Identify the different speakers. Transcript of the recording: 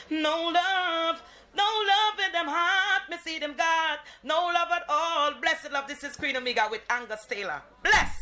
Speaker 1: No love. No love in them heart. Me see them God. No love at all. Blessed love. This is Queen Omega with Angus Taylor. Bless.